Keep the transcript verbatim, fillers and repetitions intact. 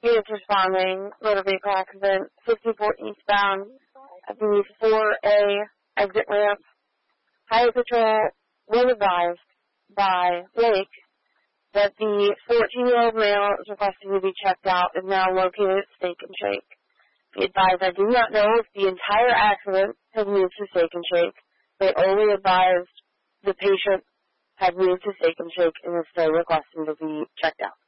Units responding, motor vehicle accident, fifty-four eastbound at the four A exit ramp. Highway Patrol was advised by Blake that the fourteen-year-old male is requesting to be checked out is now located at Steak and Shake. Be advised, I do not know if the entire accident has moved to Steak and Shake. They only advised the patient had moved to Steak and Shake and is still requesting to be checked out.